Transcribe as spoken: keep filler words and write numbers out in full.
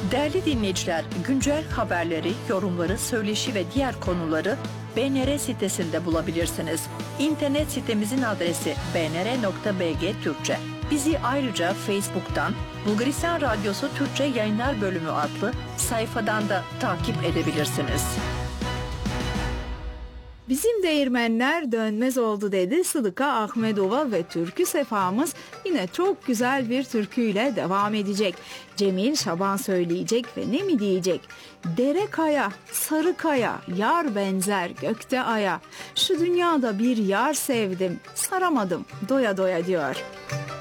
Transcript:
Değerli dinleyiciler, güncel haberleri, yorumları, söyleşi ve diğer konuları B N R sitesinde bulabilirsiniz. İnternet sitemizin adresi b n r nokta b g Türkçe. Bizi ayrıca Facebook'tan Bulgaristan Radyosu Türkçe Yayınlar Bölümü adlı sayfadan da takip edebilirsiniz. Bizim değirmenler dönmez oldu dedi Sıdıka Ahmedova ve türkü sefamız yine çok güzel bir türküyle devam edecek. Cemil Şaban söyleyecek ve ne mi diyecek? Dere kaya, sarı kaya, yar benzer gökte aya. Şu dünyada bir yar sevdim, saramadım doya doya diyor.